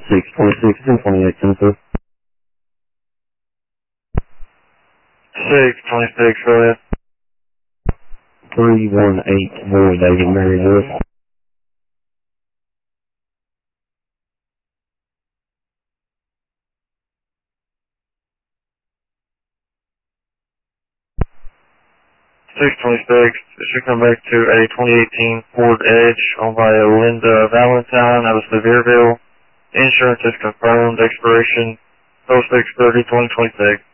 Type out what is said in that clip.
626 and 28 Tennessee. 626, go ahead. 318 Boy David Marywood. It should come back to a 2018 Ford Edge owned by Linda Valentine out of Sevierville. Insurance is confirmed. Expiration 06/30/2026.